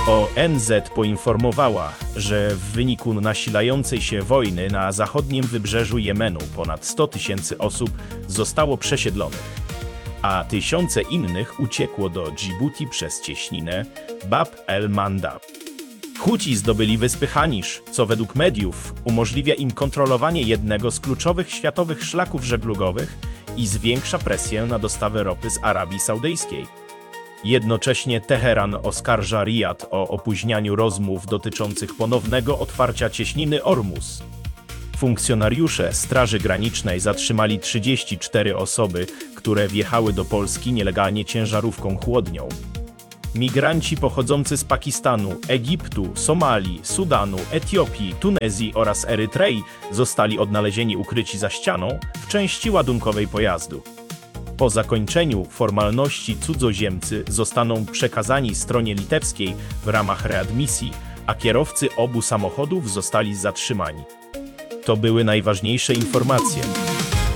ONZ poinformowała, że w wyniku nasilającej się wojny na zachodnim wybrzeżu Jemenu ponad 100 000 osób zostało przesiedlonych, a tysiące innych uciekło do Dżibuti przez cieśninę Bab el-Mandab. Huci zdobyli wyspy Hanisz, co według mediów umożliwia im kontrolowanie jednego z kluczowych światowych szlaków żeglugowych i zwiększa presję na dostawy ropy z Arabii Saudyjskiej. Jednocześnie Teheran oskarża Rijad o opóźnianiu rozmów dotyczących ponownego otwarcia cieśniny Ormus. Funkcjonariusze Straży Granicznej zatrzymali 34 osoby, które wjechały do Polski nielegalnie ciężarówką chłodnią. Migranci pochodzący z Pakistanu, Egiptu, Somalii, Sudanu, Etiopii, Tunezji oraz Erytrei zostali odnalezieni ukryci za ścianą w części ładunkowej pojazdu. Po zakończeniu formalności cudzoziemcy zostaną przekazani stronie litewskiej w ramach readmisji, a kierowcy obu samochodów zostali zatrzymani. To były najważniejsze informacje.